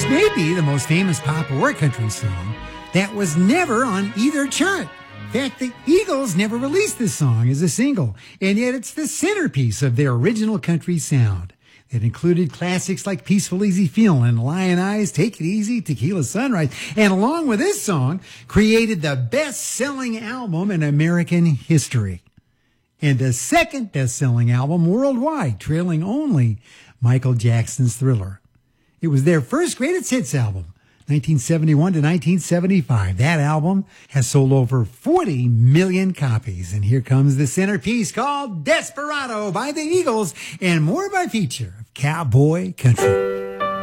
This may be the most famous pop or country song that was never on either chart. In fact, the Eagles never released this song as a single, and yet it's the centerpiece of their original country sound. It included classics like Peaceful Easy Feelin', Lion Eyes, Take It Easy, Tequila Sunrise, and along with this song, created the best-selling album in American history. And the second best-selling album worldwide, trailing only Michael Jackson's Thriller. It was their first greatest hits album, 1971 to 1975. That album has sold over 40 million copies. And here comes the centerpiece called Desperado by the Eagles, and more by feature of Cowboy Country.